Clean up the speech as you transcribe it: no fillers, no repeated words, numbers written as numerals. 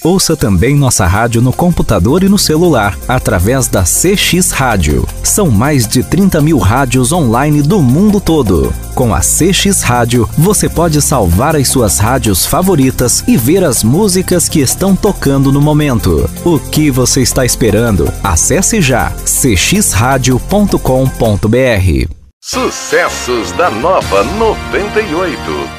Ouça também nossa rádio no computador e no celular, através da CX Rádio. São mais de 30 mil rádios online do mundo todo. Com a CX Rádio, você pode salvar as suas rádios favoritas e ver as músicas que estão tocando no momento. O que você está esperando? Acesse já cxradio.com.br. Sucessos da Nova 98.